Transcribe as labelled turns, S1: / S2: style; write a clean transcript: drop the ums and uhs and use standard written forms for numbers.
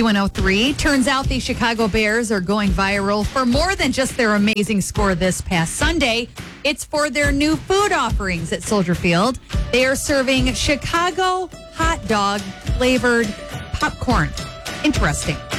S1: B103. Turns out the Chicago Bears are going viral for more than just their amazing score this past Sunday. It's for their new food offerings at Soldier Field. They are serving Chicago hot dog flavored popcorn. Interesting.